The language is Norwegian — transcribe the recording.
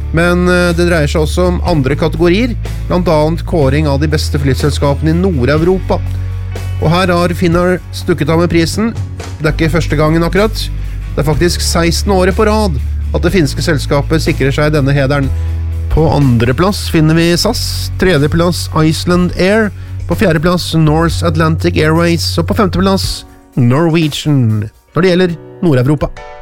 Men det dreier seg også om andre kategorier, blant annet kåring av de beste flyselskapene i Nord-Europa. Og her har Finnair stukket av med prisen. Det ikke første gangen akkurat. Det faktisk 16 året på rad at det finske selskapet sikrer seg denne hederen. På andreplass finner vi SAS, tredjeplass Iceland Air, på fjerdeplass Norse Atlantic Airways og på femteplass Norwegian når det gjelder Nord-Europa.